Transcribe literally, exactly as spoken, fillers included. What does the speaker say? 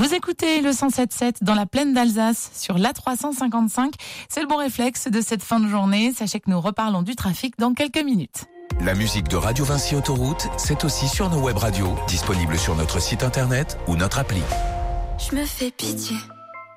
Vous écoutez le cent sept virgule sept dans la plaine d'Alsace sur l'A trois cent cinquante-cinq. C'est le bon réflexe de cette fin de journée. Sachez que nous reparlons du trafic dans quelques minutes. La musique de Radio Vinci Autoroute, c'est aussi sur nos web radios, disponibles sur notre site internet ou notre appli. Je me fais pitié.